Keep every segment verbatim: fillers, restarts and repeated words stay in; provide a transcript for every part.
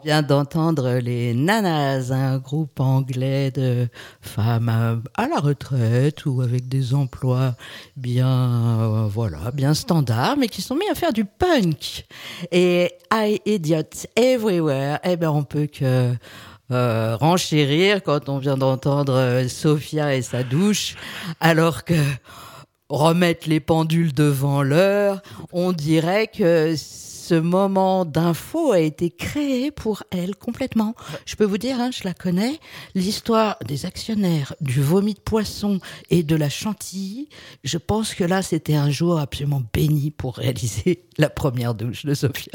On vient d'entendre les Nanas, un groupe anglais de femmes à la retraite ou avec des emplois bien, euh, voilà, bien standards, mais qui sont mis à faire du punk. Et I Idiot Everywhere, eh ben, on peut que euh, renchérir quand on vient d'entendre euh, Sophia et sa douche, alors que remettre les pendules devant l'heure, on dirait que ce moment d'info a été créé pour elle complètement. Je peux vous dire, hein, je la connais, l'histoire des actionnaires, du vomi de poisson et de la chantilly, je pense que là, c'était un jour absolument béni pour réaliser la première douche de Sophia.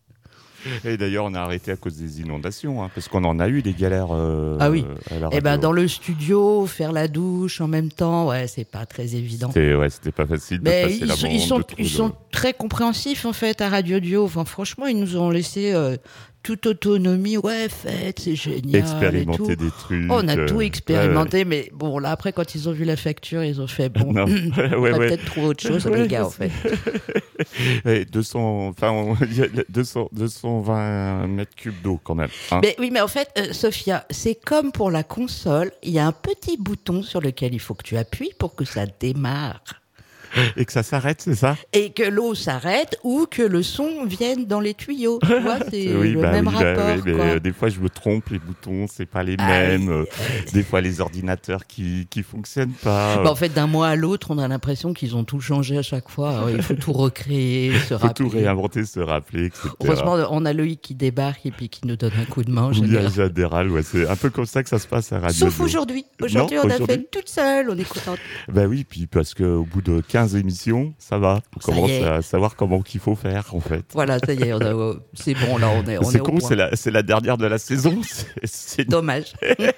Et d'ailleurs, on a arrêté à cause des inondations, hein, parce qu'on en a eu des galères. Euh, ah oui. À la eh ben dans le studio, faire la douche en même temps, ouais, c'est pas très évident. C'était, ouais, c'était pas facile. Mais de passer ils, la sont, bande ils sont, de ils de... sont très compréhensifs en fait à Radio Duo. Enfin, franchement, ils nous ont laissé euh, toute autonomie. Ouais, faites, c'est génial. Expérimenter et tout. des trucs. Oh, on a euh... tout expérimenté, ouais, ouais. mais bon, là après, quand ils ont vu la facture, ils ont fait bon. Non. on ouais, va ouais. peut-être trouver autre chose, ouais, les gars, en fait. ouais, deux cents, enfin, on, il y a deux cents, deux cent vingt mètres cubes d'eau quand même. Hein. Mais oui, mais en fait, euh, Sophia, c'est comme pour la console, il y a un petit bouton sur lequel il faut que tu appuies pour que ça démarre. Et que ça s'arrête, c'est ça ? Et que l'eau s'arrête ou que le son vienne dans les tuyaux. Tu vois, c'est oui, le bah même oui, rapport. Bah oui, mais quoi. euh, des fois, je me trompe, les boutons, c'est pas les Ah, mêmes. oui. Euh, des fois, les ordinateurs qui qui fonctionnent pas. Bah, en fait, d'un mois à l'autre, on a l'impression qu'ils ont tout changé à chaque fois. Alors, il faut tout recréer, se Il faut rappeler. tout réinventer, se rappeler, et cetera. Heureusement, on a Loïc qui débarque et puis qui nous donne un coup de main. en Oui, général. général, ouais, c'est un peu comme ça que ça se passe à Radio Sauf Duo. aujourd'hui. Aujourd'hui, Non, on a aujourd'hui. fait toute seule. On est contente. Ben oui, puis parce qu'au bout de quinze émissions, ça va. On Ça commence y est. à savoir comment qu'il faut faire, en fait. Voilà, ça y est, on a- c'est bon, là, on est, on C'est est au con, point. c'est la, c'est la dernière de la saison. C'est, c'est... Dommage.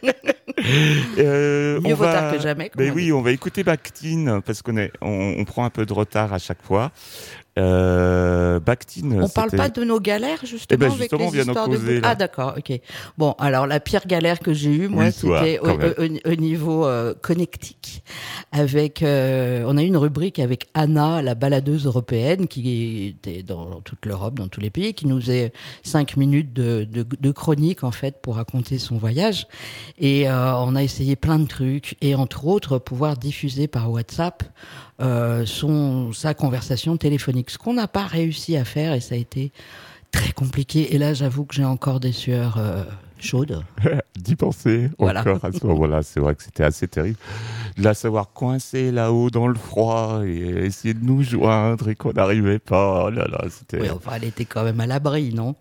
Euh, Mieux on vaut va... tard que jamais, comme Ben on oui, dit. on va écouter Bakhtin parce qu'on est, on, on prend un peu de retard à chaque fois. Euh, Bakhtin. On parle c'était... pas de nos galères, justement, Eh ben, avec justement, les on vient d'en histoires de causer, bout- là. Ah, d'accord, ok. Bon, alors, la pire galère que j'ai eue, moi, Oui, toi, c'était au, quand même. au- au niveau euh, connectique. Avec, euh, on a eu une rubrique avec Anna, la baladeuse européenne, qui était dans toute l'Europe, dans tous les pays, qui nous faisait cinq minutes de, de, de chronique, en fait, pour raconter son voyage. Et euh, on a essayé plein de trucs, et entre autres, pouvoir diffuser par WhatsApp euh, son, sa conversation téléphonique. Ce qu'on n'a pas réussi à faire, et ça a été très compliqué. Et là, j'avoue que j'ai encore des sueurs euh, chaudes. D'y penser Voilà. encore à ce moment-là, c'est vrai que c'était assez terrible. De la savoir coincée là-haut dans le froid et essayer de nous joindre et qu'on n'arrivait pas. Oh là là, c'était. Oui, enfin, elle était quand même à l'abri, non?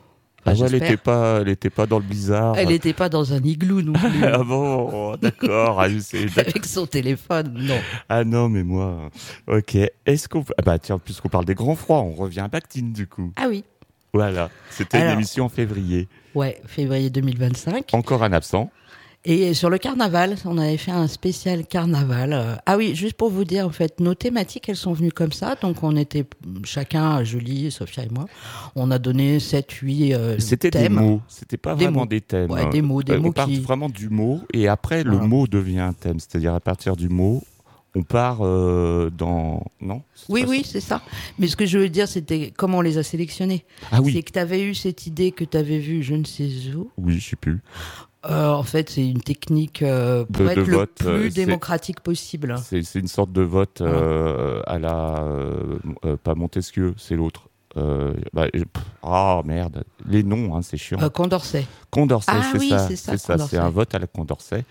Ah Enfin, ouais, elle j'espère. n'était pas, elle était pas dans le blizzard. Elle n'était pas dans un igloo non plus. Ah bon, d'accord. Ah, c'est- d'accord. Avec son téléphone, non. Ah non, mais moi, ok. Est-ce qu'on, ah bah tiens, puisqu'on parle des grands froids, on revient à Bakhtin du coup. Ah oui. Voilà, c'était une Alors- émission en février. Ouais, février deux mille vingt-cinq. Encore un absent. Et sur le carnaval, on avait fait un spécial carnaval. Euh, Ah oui, juste pour vous dire, en fait, nos thématiques, elles sont venues comme ça. Donc, on était chacun, Julie, Sophia et moi, on a donné sept, huit euh, C'était thèmes. des mots, c'était pas Des vraiment mots. des thèmes. Ouais, des mots, des Euh, mots on part qui- vraiment du mot et après le Voilà. mot devient un thème. C'est-à-dire à partir du mot, on part euh, dans non. c'est Oui, pas oui, ça c'est ça. Mais ce que je veux dire, c'était comment on les a sélectionnés. Ah oui. C'est que tu avais eu cette idée que tu avais vue, je ne sais où. Oui, je sais plus. Euh, en fait, c'est une technique euh, pour De- être de le vote, euh, plus c'est- démocratique possible. C'est, c'est une sorte de vote euh, à la euh, euh, pas Montesquieu, c'est l'autre. Euh, bah, je- pff, ah merde, les noms, hein, c'est chiant. Euh, Condorcet. Condorcet, Ah c'est, oui, ça, c'est ça, c'est ça, Condorcet. c'est un vote à la Condorcet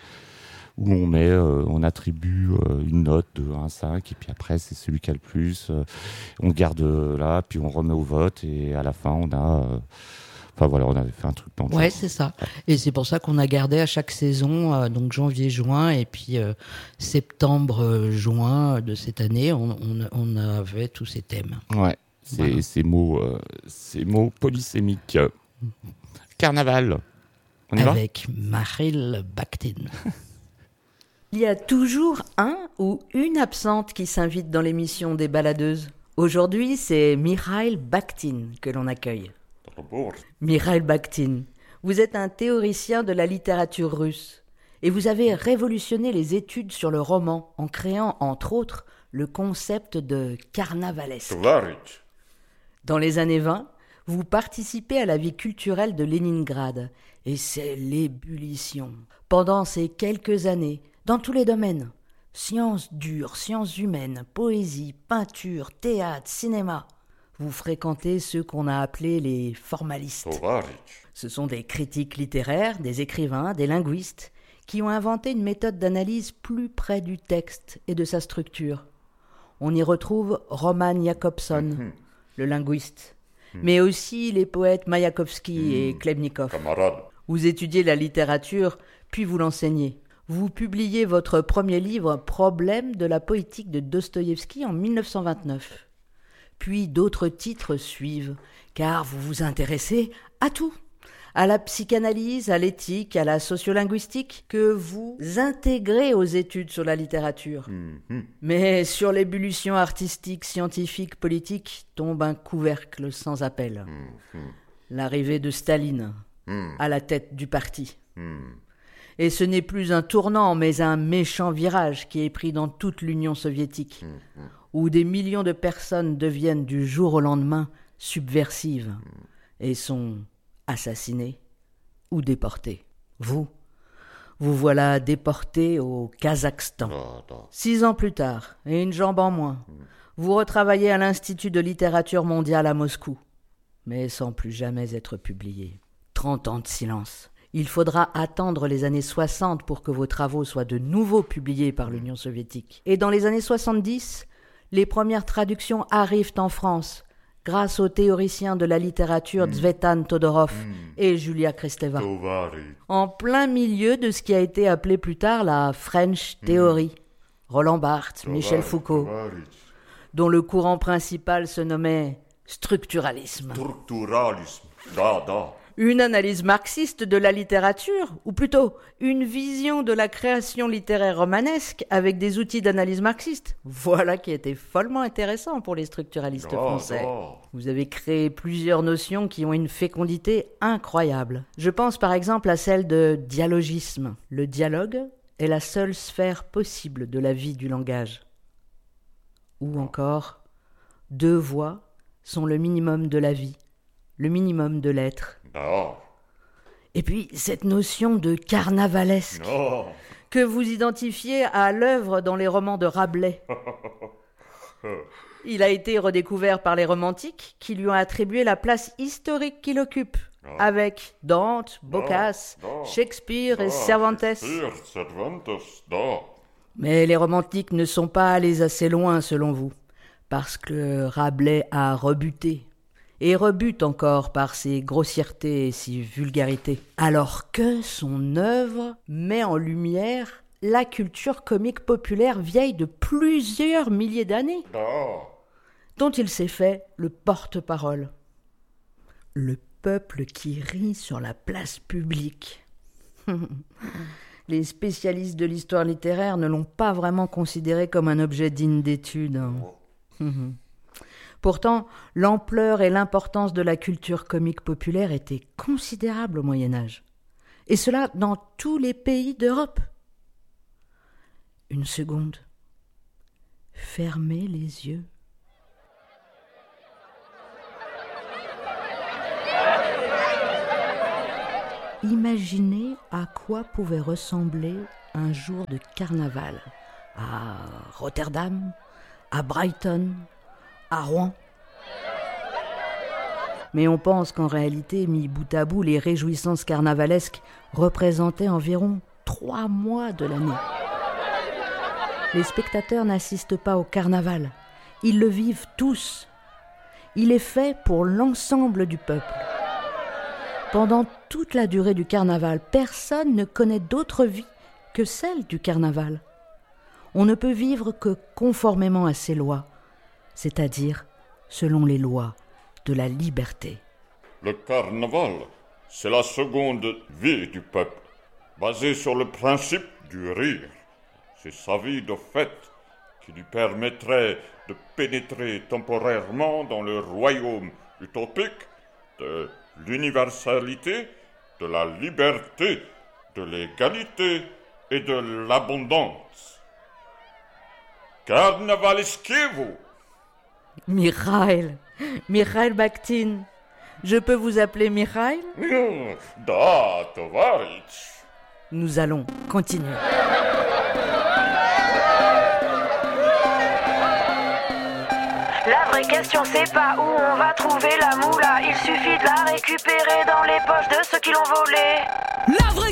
où on met, euh, on attribue euh, une note de un à cinq et puis après c'est celui qui a le plus. euh, on garde euh, là, puis on remet au vote et à la fin on a. euh, Enfin voilà, on avait fait un truc dans le Ouais, genre. c'est ça. Et c'est pour ça qu'on a gardé à chaque saison, euh, donc janvier, juin, et puis euh, septembre, euh, juin de cette année, on, on, on avait tous ces thèmes. Ouais, c'est Voilà. ces mots, euh, ces mots polysémiques. Carnaval. On y va ? Avec Maril Bakhtin. Il y a toujours un ou une absente qui s'invite dans l'émission des baladeuses. Aujourd'hui, c'est Mikhail Bakhtin que l'on accueille. Mikhail Bakhtin, vous êtes un théoricien de la littérature russe et vous avez révolutionné les études sur le roman en créant, entre autres, le concept de carnavalesque. Dans les années vingt, Vous participez à la vie culturelle de Leningrad, et c'est l'ébullition. Pendant ces quelques années, dans tous les domaines, sciences dures, sciences humaines, poésie, peinture, théâtre, cinéma, vous fréquentez ceux qu'on a appelés les formalistes. Ce sont des critiques littéraires, des écrivains, des linguistes, qui ont inventé une méthode d'analyse plus près du texte et de sa structure. On y retrouve Roman Jakobson, mmh. le linguiste, mmh. mais aussi les poètes Mayakovsky mmh. et Khlebnikov. Camarade. Vous étudiez la littérature, puis vous l'enseignez. Vous publiez votre premier livre, Problème de la poétique de Dostoïevski, en dix-neuf cent vingt-neuf. Puis d'autres titres suivent, car vous vous intéressez à tout. À la psychanalyse, à l'éthique, à la sociolinguistique, que vous intégrez aux études sur la littérature. Mmh. Mais sur l'ébullition artistique, scientifique, politique, tombe un couvercle sans appel. Mmh. L'arrivée de Staline mmh. à la tête du parti. Mmh. Et ce n'est plus un tournant, mais un méchant virage qui est pris dans toute l'Union soviétique, mmh. où des millions de personnes deviennent du jour au lendemain subversives mmh. et sont assassinés ou déportés. Vous, vous voilà déporté au Kazakhstan. Non, non. Six ans plus tard, et une jambe en moins, mmh. vous retravaillez à l'Institut de littérature mondiale à Moscou, mais sans plus jamais être publié. Trente ans de silence. Il faudra attendre les années soixante pour que vos travaux soient de nouveau publiés par l'Union soviétique. Et dans les années soixante-dix, les premières traductions arrivent en France, grâce aux théoriciens de la littérature mmh. Tzvetan Todorov mmh. et Julia Kristeva. Tovari. En plein milieu de ce qui a été appelé plus tard la French Theory, mmh. Roland Barthes, Tovari, Michel Foucault, Tovari. Dont le courant principal se nommait structuralisme. Structuralisme, da, da. Une analyse marxiste de la littérature, ou plutôt une vision de la création littéraire romanesque avec des outils d'analyse marxiste. Voilà qui était follement intéressant pour les structuralistes oh, français. Oh. Vous avez créé plusieurs notions qui ont une fécondité incroyable. Je pense par exemple à celle de dialogisme. Le dialogue est la seule sphère possible de la vie du langage. Ou encore, deux voix sont le minimum de la vie, le minimum de l'être. Oh. Et puis, cette notion de carnavalesque oh. que vous identifiez à l'œuvre dans les romans de Rabelais. Il a été redécouvert par les romantiques qui lui ont attribué la place historique qu'il occupe, oh. avec Dante, Boccace, oh. Oh. Shakespeare oh. et Cervantes. Shakespeare, Cervantes, oh. Mais les romantiques ne sont pas allés assez loin, selon vous, parce que Rabelais a rebuté. Et rebute encore par ses grossièretés et ses vulgarités. Alors que son œuvre met en lumière la culture comique populaire vieille de plusieurs milliers d'années, oh. dont il s'est fait le porte-parole. Le peuple qui rit sur la place publique. Les spécialistes de l'histoire littéraire ne l'ont pas vraiment considéré comme un objet digne d'étude. Oh. Pourtant, l'ampleur et l'importance de la culture comique populaire étaient considérables au Moyen-Âge. Et cela dans tous les pays d'Europe. Une seconde. Fermez les yeux. Imaginez à quoi pouvait ressembler un jour de carnaval à Rotterdam, à Brighton, à Rouen. Mais on pense qu'en réalité, mis bout à bout, les réjouissances carnavalesques représentaient environ trois mois de l'année. Les spectateurs n'assistent pas au carnaval. Ils le vivent tous. Il est fait pour l'ensemble du peuple. Pendant toute la durée du carnaval, personne ne connaît d'autre vie que celle du carnaval. On ne peut vivre que conformément à ses lois, c'est-à-dire selon les lois de la liberté. Le carnaval, c'est la seconde vie du peuple, basée sur le principe du rire. C'est sa vie de fête qui lui permettrait de pénétrer temporairement dans le royaume utopique de l'universalité, de la liberté, de l'égalité et de l'abondance. Carnavalesquez-vous! Mikhail, Mikhail Bakhtin, Je peux vous appeler Mikhail ? Da, tovarich. Nous allons continuer. La vraie question c'est pas où on va trouver la moula, il suffit de la récupérer dans les poches de ceux qui l'ont volée. La vraie